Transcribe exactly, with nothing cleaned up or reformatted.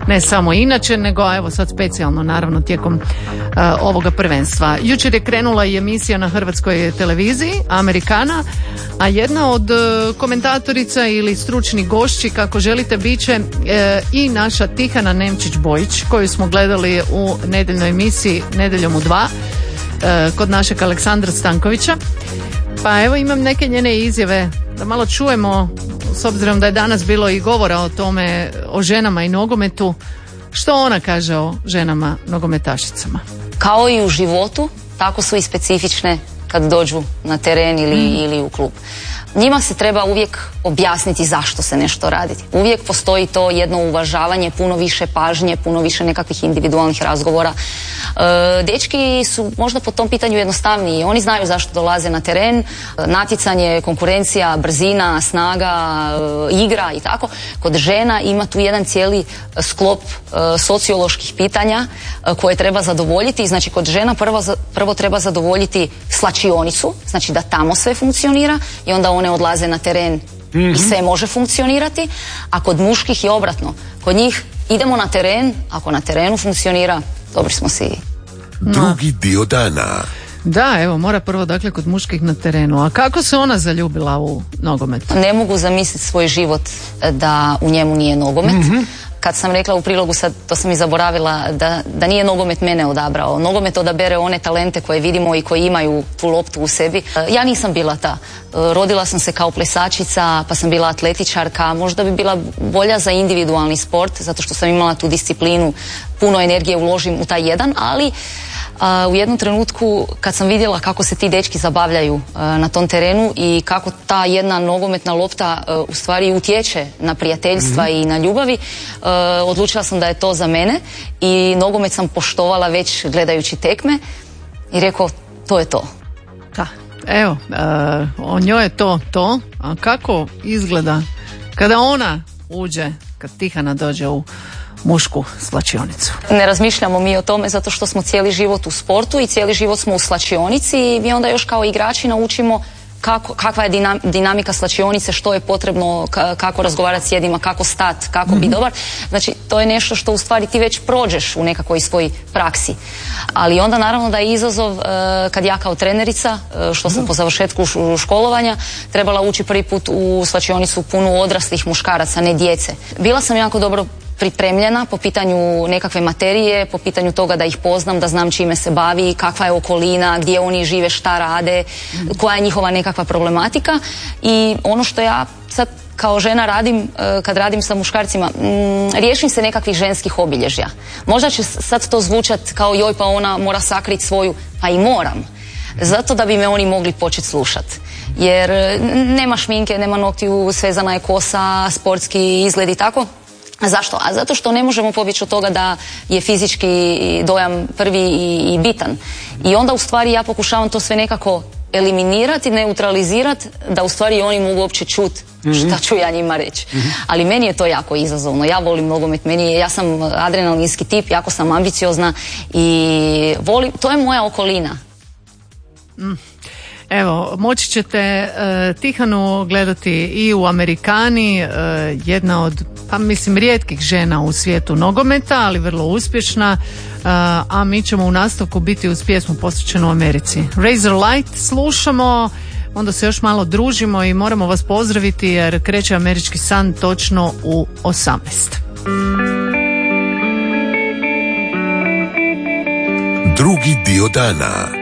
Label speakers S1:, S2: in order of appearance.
S1: ne samo inače, nego evo sad specijalno naravno tijekom uh, ovoga prvenstva. Jučer je krenula i emisija na hrvatskoj televiziji, Amerikana, a jedna od uh, komentatorica ili stručni gošći, kako želite, bit će uh, i naša Tihana Nemčić-Bojić, koju smo gledali u nedjeljnoj emisiji Nedjeljom u dva uh, kod našeg Aleksandra Stankovića. Pa evo imam neke njene izjave da malo čujemo, s obzirom da je danas bilo i govora o tome, o ženama i nogometu, što ona kaže o ženama nogometašicama.
S2: Kao i u životu, tako su i specifične kad dođu na teren ili, mm. ili u klub. Njima se treba uvijek objasniti zašto se nešto radi. Uvijek postoji to jedno uvažavanje, puno više pažnje, puno više nekakvih individualnih razgovora. E, dečki su možda po tom pitanju jednostavniji. Oni znaju zašto dolaze na teren, natjecanje, konkurencija, brzina, snaga, e, igra i tako. Kod žena ima tu jedan cijeli sklop e, socioloških pitanja e, koje treba zadovoljiti. Znači kod žena prvo, prvo treba zadovoljiti slačionicu, znači da tamo sve funkcionira i onda one odlaze na teren mm-hmm. i sve može funkcionirati, a kod muških je obratno. Kod njih idemo na teren, ako na terenu funkcionira, dobri smo si.
S3: Drugi dio dana.
S1: Da, evo, mora prvo dakle kod muških na terenu. A kako se ona zaljubila u nogomet?
S2: Ne mogu zamisliti svoj život da u njemu nije nogomet. Mm-hmm. Kad sam rekla u prilogu, sad to sam i zaboravila, da, da nije nogomet mene odabrao. Nogomet odabere one talente koje vidimo i koji imaju tu loptu u sebi. Ja nisam bila ta. Rodila sam se kao plesačica, pa sam bila atletičarka. Možda bi bila bolja za individualni sport, zato što sam imala tu disciplinu, puno energije uložim u taj jedan, ali a, u jednom trenutku kad sam vidjela kako se ti dečki zabavljaju a, na tom terenu i kako ta jedna nogometna lopta a, u stvari utječe na prijateljstva mm-hmm. i na ljubavi, a, odlučila sam da je to za mene i nogomet sam poštovala već gledajući tekme i rekao, to je to.
S1: Da, evo, a, o njoj je to to, a kako izgleda kada ona uđe, kad Tihana dođe u mušku slačionicu?
S2: Ne razmišljamo mi o tome zato što smo cijeli život u sportu i cijeli život smo u slačionici i mi onda još kao igrači naučimo kako, kakva je dinam, dinamika slačionice, što je potrebno, k- kako razgovarati s jednima, kako stat, kako mm-hmm. biti dobar. Znači, to je nešto što u stvari ti već prođeš u nekakvoj svoj praksi. Ali onda naravno da je izazov uh, kad ja kao trenerica, uh, što sam mm. po završetku š- školovanja, trebala ući prvi put u slačionicu punu odraslih muškaraca, ne djece. Bila sam jako dobro pripremljena po pitanju nekakve materije, po pitanju toga da ih poznam, da znam čime se bavi, kakva je okolina, gdje oni žive, šta rade, koja je njihova nekakva problematika. I ono što ja sad kao žena radim, kad radim sa muškarcima, riješim se nekakvih ženskih obilježja. Možda će sad to zvučat kao joj pa ona mora sakriti svoju, pa i moram. Zato da bi me oni mogli početi slušati. Jer nema šminke, nema noktiju, svezana je kosa, sportski izgled i tako. Zašto? A zato što ne možemo pobjeći od toga da je fizički dojam prvi i, i bitan. I onda u stvari ja pokušavam to sve nekako eliminirati, neutralizirati, da u stvari oni mogu uopće čuti mm-hmm. šta ću ja njima reći. Mm-hmm. Ali meni je to jako izazovno. Ja volim nogomet, meni je, ja sam adrenalinski tip, jako sam ambiciozna i volim, to je moja okolina.
S1: Mm. Evo, moći ćete uh, Tihanu gledati i u Amerikani, uh, jedna od, pa mislim, rijetkih žena u svijetu nogometa, ali vrlo uspješna, uh, a mi ćemo u nastavku biti uz pjesmu posvećenu Americi. Razor Light slušamo, onda se još malo družimo i moramo vas pozdraviti jer kreće Američki san točno u osamnaest.
S3: Drugi dio dana.